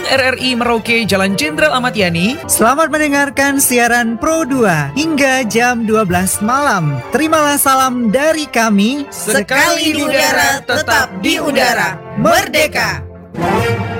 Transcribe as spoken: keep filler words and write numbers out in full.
R R I Merauke, Jalan Jenderal Ahmad Yani. Selamat mendengarkan siaran Pro dua hingga jam dua belas malam. Terimalah salam dari kami. Sekali di udara, tetap di udara. Merdeka!